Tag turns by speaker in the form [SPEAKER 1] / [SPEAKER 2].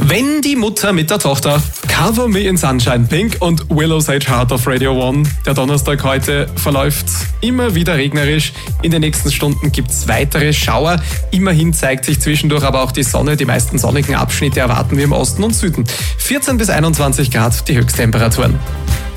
[SPEAKER 1] Wenn die Mutter mit der Tochter, Cover Me in Sunshine, Pink und Willow Sage Heart auf Radio One. Der Donnerstag heute verläuft immer wieder regnerisch. In den nächsten Stunden gibt es weitere Schauer. Immerhin zeigt sich zwischendurch aber auch die Sonne. Die meisten sonnigen Abschnitte erwarten wir im Osten und Süden. 14 bis 21 Grad die Höchsttemperaturen.